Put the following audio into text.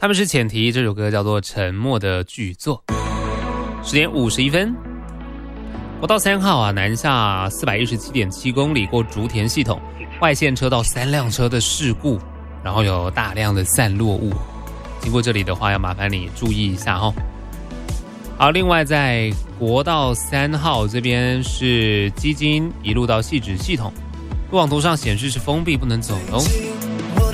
他们是前提，这首歌叫做《沉默的巨作》。10点51分，国道3号啊，南下417.7公里过竹田系统，外线车道3辆车的事故，然后有大量的散落物。经过这里的话，要麻烦你注意一下哦。好，另外在国道3号这边是基金一路到汐止系统，路网图上显示是封闭，不能走哦。